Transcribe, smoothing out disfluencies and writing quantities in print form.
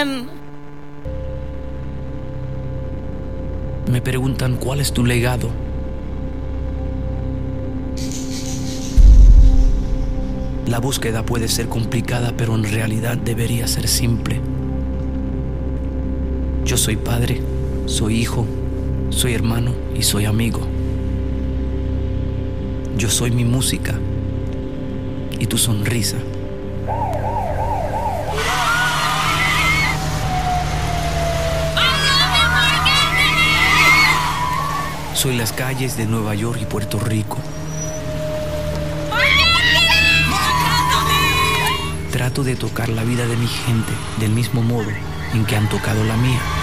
Me preguntan cuál es tu legado. La búsqueda puede ser complicada, pero en realidad debería ser simple. Yo soy padre, soy hijo, soy hermano y soy amigo. Yo soy mi música y tu sonrisa. Soy las calles de Nueva York y Puerto Rico. Trato de tocar la vida de mi gente del mismo modo en que han tocado la mía.